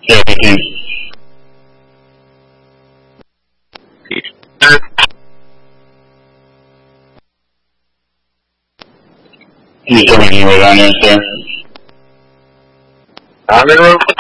Yeah, 15. Can you tell me anywhere down there, sir? I'm in room